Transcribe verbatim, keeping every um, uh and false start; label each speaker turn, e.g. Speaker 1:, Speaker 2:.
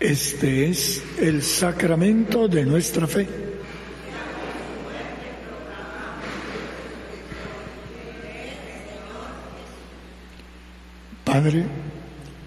Speaker 1: Este es el sacramento de nuestra fe. Padre,